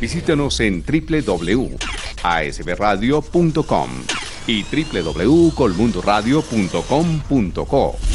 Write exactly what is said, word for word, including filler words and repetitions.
Visítenos en w w w punto a s b radio punto com y w w w punto colmundoradio punto com punto co.